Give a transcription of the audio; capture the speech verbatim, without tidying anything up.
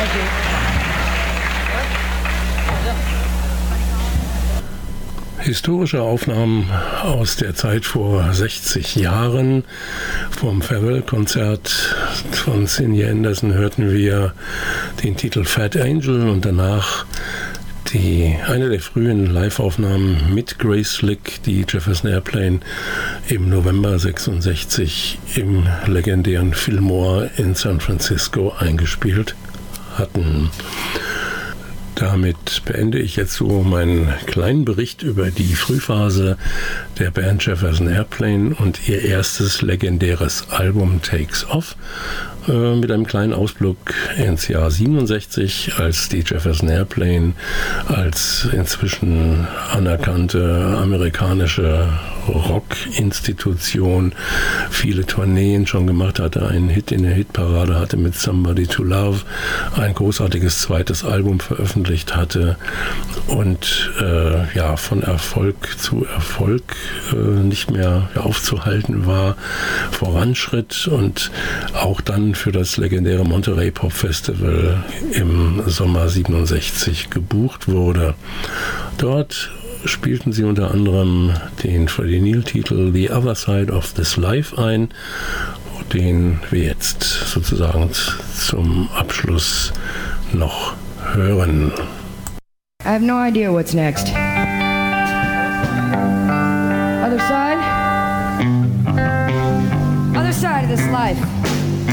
Historische Aufnahmen aus der Zeit vor sechzig Jahren. Vom Farewell-Konzert von Cindy Anderson hörten wir den Titel Fat Angel und danach die, eine der frühen Live-Aufnahmen mit Grace Slick, die Jefferson Airplane im November sechsundsechzig im legendären Fillmore in San Francisco eingespielt hatten. Damit beende ich jetzt so meinen kleinen Bericht über die Frühphase der Band Jefferson Airplane und ihr erstes legendäres Album Takes Off äh, mit einem kleinen Ausblick ins Jahr siebenundsechzig, als die Jefferson Airplane als inzwischen anerkannte amerikanische Rockinstitution viele Tourneen schon gemacht hatte, einen Hit in der Hitparade hatte mit Somebody to Love, ein großartiges zweites Album veröffentlicht hatte und äh, ja, von Erfolg zu Erfolg äh, nicht mehr aufzuhalten war, voranschritt und auch dann für das legendäre Monterey Pop Festival im Sommer siebenundsechzig gebucht wurde. Dort spielten sie unter anderem den Freddie Neal-Titel The Other Side of This Life ein, den wir jetzt sozusagen zum Abschluss noch hören. I have no idea what's next. Other side? Other side of this life.